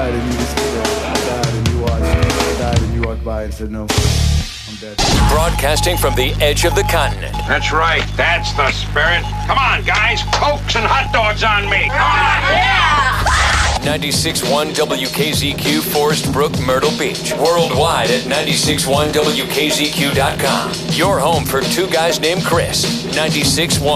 died and you just died and you watched. I died and you walked by and said, no, I'm dead. Broadcasting from the edge of the continent. That's right. That's the spirit. Come on, guys. Cokes and hot dogs on me. Come on. Yeah! 96.1 WKZQ, Forest Brook, Myrtle Beach. Worldwide at 96.1WKZQ.com. Your home for two guys named Chris. 96.1